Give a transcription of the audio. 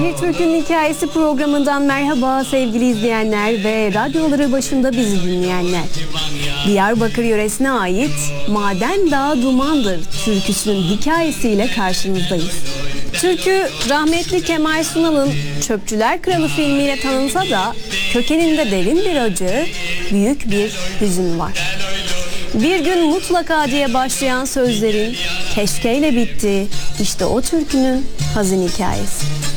Bir Türk'ün Hikayesi programından merhaba sevgili izleyenler ve radyoları başında bizi dinleyenler. Diyarbakır yöresine ait Maden Dağı Dumandır türküsünün hikayesiyle karşınızdayız. Türkü rahmetli Kemal Sunal'ın Çöpçüler Kralı filmiyle tanınsa da kökeninde derin bir acı, büyük bir hüzün var. Bir gün mutlaka diye başlayan sözlerin keşkeyle bitti, işte o türkünün hazin hikayesi.